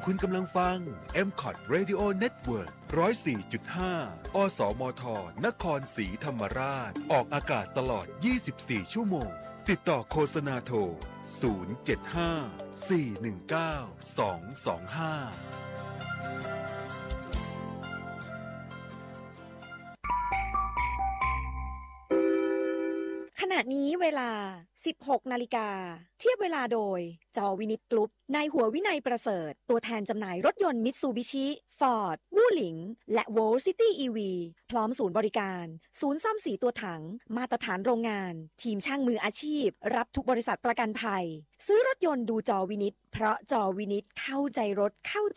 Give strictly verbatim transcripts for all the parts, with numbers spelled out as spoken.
คุณกำลังฟัง เอ็ม คอท Radio Network หนึ่งศูนย์สี่จุดห้า อสมท นครศรีธรรมราชออกอากาศตลอดยี่สิบสี่ชั่วโมงติดต่อโฆษณาโทรศูนย์ เจ็ด ห้า สี่ หนึ่ง เก้า สอง สอง ห้าขณะนี้เวลา สิบหก นาฬิกาเทียบเวลาโดยจอวินิตกรุ๊ปนายหัววินัยประเสริฐตัวแทนจำหน่ายรถยนต์มิตซูบิชิฟอร์ดวู่หลิงและโวลซิตี้อีวีพร้อมศูนย์บริการศูนย์ซ่อมสีตัวถังมาตรฐานโรงงานทีมช่างมืออาชีพรับทุกบริษัทประกันภัยซื้อรถยนต์ดูจอวินิตเพราะจอวินิตเข้าใจรถเข้า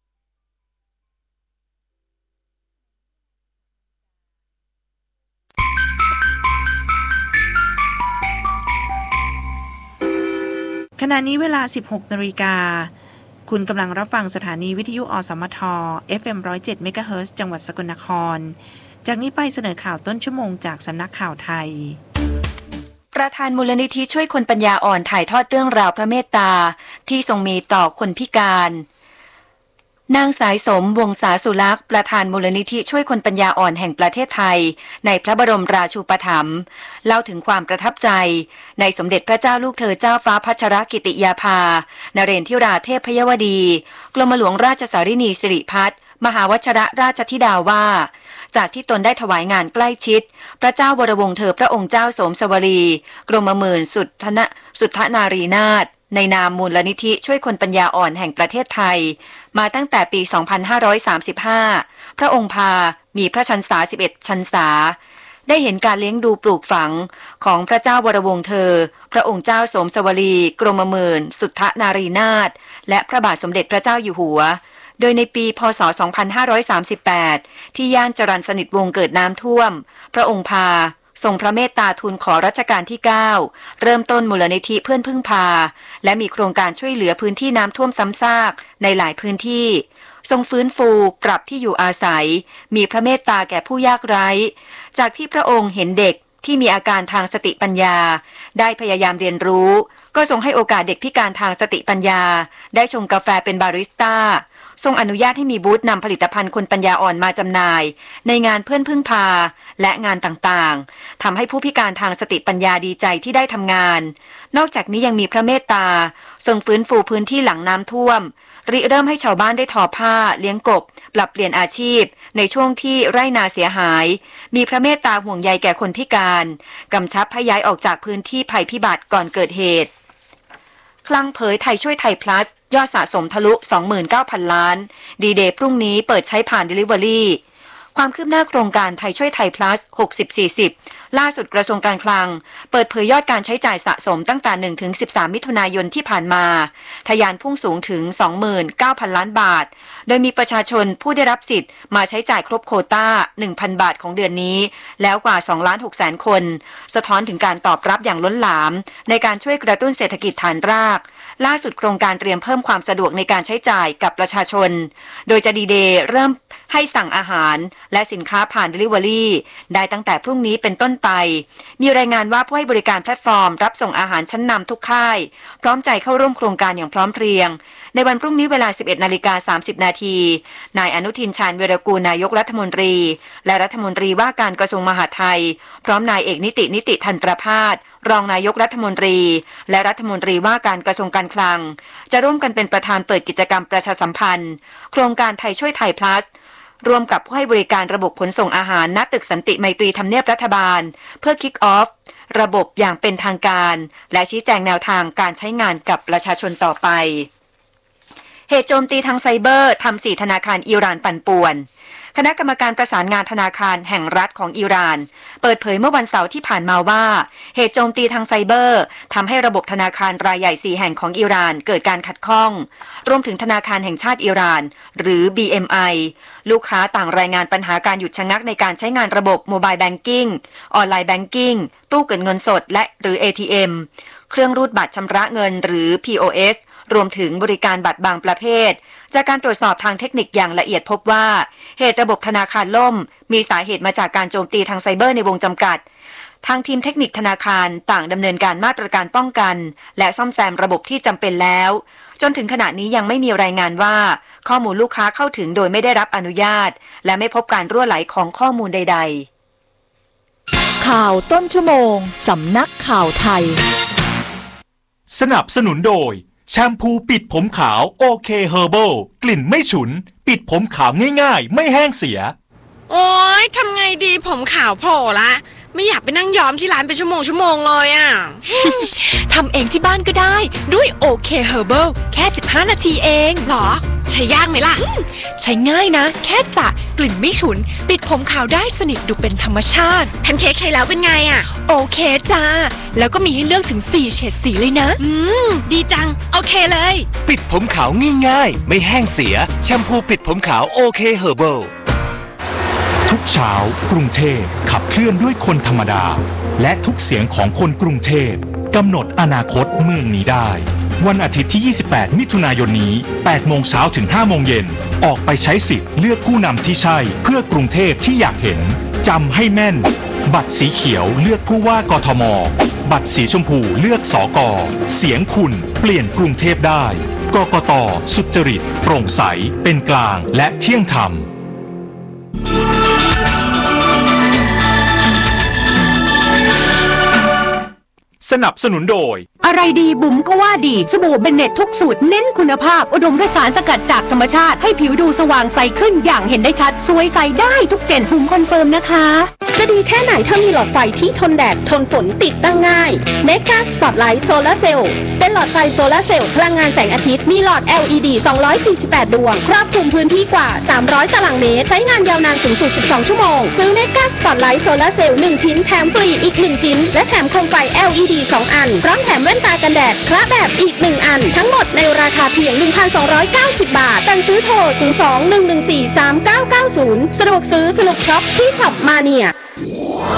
ขณะนี้เวลา สิบหก นาฬิกาคุณกำลังรับฟังสถานีวิทยุอสมท เอฟ เอ็ม หนึ่งศูนย์เจ็ด เมกะเฮิรตซ์ จังหวัดสกลนครจากนี้ไปเสนอข่าวต้นชั่วโมงจากสำนักข่าวไทยประธานมูลนิธิช่วยคนปัญญาอ่อนถ่ายทอดเรื่องราวพระเมตตาที่ทรงมีต่อคนพิการนางสายสมวงศาสุลักษณ์ประธานมูลนิธิช่วยคนปัญญาอ่อนแห่งประเทศไทยในพระบรมราชูปถัมภ์เล่าถึงความประทับใจในสมเด็จพระเจ้าลูกเธอเจ้าฟ้าพัชรกิติยาภานเรนทิราเทพพยวดีกรมหลวงราชสารินีสิริพัฒน์มหาวชรราชธิดาว่าจากที่ตนได้ถวายงานใกล้ชิดพระเจ้าวรวงศ์เธอพระองค์เจ้าโสมสวรีกรมหมื่นสุทธนะสุทธนารีนาถในนามมูลนิธิช่วยคนปัญญาอ่อนแห่งประเทศไทยมาตั้งแต่ปี สองพันห้าร้อยสามสิบห้า พระองค์พามีพระชรรษา สิบเอ็ด ชรรษาได้เห็นการเลี้ยงดูปลูกฝังของพระเจ้าวรวงศ์เธอพระองค์เจ้าโสมสวรีกรมหมื่นสุทธนารีนาถและพระบาทสมเด็จพระเจ้าอยู่หัวโดยในปีพ.ศ. สองพันห้าร้อยสามสิบแปดที่ย่านจรัญสนิทวงศ์เกิดน้ำท่วมพระองค์พาทรงพระเมตตาทูลขอรัชกาลที่เก้าเริ่มต้นมูลนิธิเพื่อนพึ่งพาและมีโครงการช่วยเหลือพื้นที่น้ำท่วมซ้ำซากในหลายพื้นที่ทรงฟื้นฟูปรับที่อยู่อาศัยมีพระเมตตาแก่ผู้ยากไร้จากที่พระองค์เห็นเด็กที่มีอาการทางสติปัญญาได้พยายามเรียนรู้ก็ทรงให้โอกาสเด็กพิการทางสติปัญญาได้ชงกาแฟเป็นบาริสต้าทรงอนุญาตให้มีบูธนำผลิตภัณฑ์คนปัญญาอ่อนมาจำหน่ายในงานเพื่อนพึ่งพาและงานต่างๆทำให้ผู้พิการทางสติปัญญาดีใจที่ได้ทำงานนอกจากนี้ยังมีพระเมตตาทรงฟื้นฟูพื้นที่หลังน้ำท่วมริเริ่มให้ชาวบ้านได้ทอผ้าเลี้ยงกบปรับเปลี่ยนอาชีพในช่วงที่ไร่นาเสียหายมีพระเมตตาห่วงใยแก่คนพิการกำชับให้ย้ายออกจากพื้นที่ภัยพิบัติก่อนเกิดเหตุคลังเผยไทยช่วยไทย plus ยอดสะสมทะลุ สองหมื่นเก้าพัน ล้านดีเดย์พรุ่งนี้เปิดใช้ผ่าน Delivery ความคืบหน้าโครงการไทยช่วยไทย plus หกสิบ สี่สิบล่าสุดกระทรวงการคลังเปิดเผยยอดการใช้จ่ายสะสมตั้งแต่ หนึ่งถึงสิบสาม มิถุนายนที่ผ่านมาทะยานพุ่งสูงถึง สองหมื่นเก้าพัน ล้านบาทโดยมีประชาชนผู้ได้รับสิทธิ์มาใช้จ่ายครบโควต้า หนึ่งพัน บาทของเดือนนี้แล้วกว่า สองล้านหกแสน คนสะท้อนถึงการตอบรับอย่างล้นหลามในการช่วยกระตุ้นเศรษฐกิจฐานรากล่าสุดโครงการเตรียมเพิ่มความสะดวกในการใช้จ่ายกับประชาชนโดยจะดีเดย์เริ่มให้สั่งอาหารและสินค้าผ่าน Delivery ได้ตั้งแต่พรุ่งนี้เป็นต้นไปมีรายงานว่าผู้ให้บริการแพลตฟอร์มรับส่งอาหารชั้นนำทุกค่ายพร้อมใจเข้าร่วมโครงการอย่างพร้อมเพรียงในวันพรุ่งนี้เวลา สิบเอ็ดนาฬิกาสามสิบ นาทีนายอนุทินชาญวีรกูลนายกรัฐมนตรีและรัฐมนตรีว่าการกระทรวงมหาดไทยพร้อมนายเอกนิตินิติทันตรภาสรองนายกรัฐมนตรีและรัฐมนตรีว่าการกระทรวงการคลังจะร่วมกันเป็นประธานเปิดกิจกรรมประชาสัมพันธ์โครงการไทยช่วยไทย plusร่วมกับผู้ให้บริการระบบขนส่งอาหารณตึกสันติไมตรีทำเนียบรัฐบาลเพื่อ kick off ระบบอย่างเป็นทางการและชี้แจงแนวทางการใช้งานกับประชาชนต่อไปเหตุโจมตีทางไซเบอร์ทำสี่ธนาคารอิหร่านปั่นป่วนคณะกรรมการประสานงานธนาคารแห่งรัฐของอิหร่านเปิดเผยเมื่อวันเสาร์ที่ผ่านมาว่าเหตุโจมตีทางไซเบอร์ทำให้ระบบธนาคารรายใหญ่สี่แห่งของอิหร่านเกิดการขัดข้องรวมถึงธนาคารแห่งชาติอิหร่านหรือ บี เอ็ม ไอ ลูกค้าต่างรายงานปัญหาการหยุดชะงักในการใช้งานระบบโมบายแบงกิ้งออนไลน์แบงกิ้งตู้เก็บเงินสดและหรือ เอ ที เอ็ม เครื่องรูดบัตรชำระเงินหรือ พี โอ เอส รวมถึงบริการบัตรบางประเภทจากการตรวจสอบทางเทคนิคอย่างละเอียดพบว่าเหตุระบบธนาคารล่มมีสาเหตุมาจากการโจมตีทางไซเบอร์ในวงจำกัดทางทีมเทคนิคธนาคารต่างดำเนินการมาตรการป้องกันและซ่อมแซมระบบที่จำเป็นแล้วจนถึงขณะนี้ยังไม่มีรายงานว่าข้อมูลลูกค้าเข้าถึงโดยไม่ได้รับอนุญาตและไม่พบการรั่วไหลของข้อมูลใดๆข่าวต้นชั่วโมงสำนักข่าวไทยสนับสนุนโดยแชมพูปิดผมขาวโอเคเฮอร์เบิลกลิ่นไม่ฉุนปิดผมขาวง่ายๆไม่แห้งเสียโอ๊ยทำไงดีผมขาวโผล่ละไม่อยากไปนั่งย้อมที่ร้านเป็นชั่วโมงชั่วโมงเลยอ่ะทำเองที่บ้านก็ได้ด้วยโอเคเฮอร์เบิลแค่สิบห้านาทีเองหรอใช้ยากไหมล่ะใช้ง่ายนะแค่สระกลิ่นไม่ฉุนปิดผมขาวได้สนิทดูเป็นธรรมชาติแพนเค้กใช้แล้วเป็นไงอ่ะโอเคจ้าแล้วก็มีให้เลือกถึงสี่เฉดสีเลยนะอืมดีจังโอเคเลยปิดผมขาวง่ายๆไม่แห้งเสียแชมพูปิดผมขาวโอเคเฮอร์เบิลทุกเช้ากรุงเทพขับเคลื่อนด้วยคนธรรมดาและทุกเสียงของคนกรุงเทพกำหนดอนาคตเมืองนี้ได้วันอาทิตย์ที่ยี่สิบแปดมิถุนายนนี้แปดโมงเช้าถึงห้าโมงเย็นออกไปใช้สิทธิ์เลือกผู้นำที่ใช่เพื่อกรุงเทพที่อยากเห็นจำให้แม่นบัตรสีเขียวเลือกผู้ว่ากทมบัตรสีชมพูเลือกสกเสียงคุณเปลี่ยนกรุงเทพได้กกต.สุจริตโปร่งใสเป็นกลางและเที่ยงธรรมสนับสนุนโดยอะไรดีบุ๋มก็ว่าดีสบู่เบนเน็ตทุกสูตรเน้นคุณภาพอุดมด้วยสารสกัดจากธรรมชาติให้ผิวดูสว่างใสขึ้นอย่างเห็นได้ชัดสวยใสได้ทุกเจนบุ๋มคอนเฟิร์มนะคะจะดีแค่ไหนถ้ามีหลอดไฟที่ทนแดดทนฝนติดตั้งง่ายเมกาสปอตไลท์โซลาร์เซลล์เป็นหลอดไฟโซลาร์เซลล์พลังงานแสงอาทิตย์มีหลอด แอล อี ดี สองร้อยสี่สิบแปดดวงครอบคลุมพื้นที่กว่าสามร้อยตารางเมตรใช้งานยาวนานสูงสุดสิบสองชั่วโมงซื้อเมกาสปอตไลท์โซลาร์เซลล์หนึ่งชิ้นแถมฟรีอีกหนึ่งชิ้นและแถมโคมไฟ แอล อี ดี สองอันพร้อมแถมแว่นตากันแดดคละแบบอีกหนึ่งอันทั้งหมดในราคาเพียง หนึ่งพันสองร้อยเก้าสิบ บาทสั่งซื้อโทรศูนย์ สอง หนึ่ง หนึ่ง สี่ สาม เก้า เก้า ศูนย์สะดวกซื้อสนุกช็อปที่ช็อปมาเนีย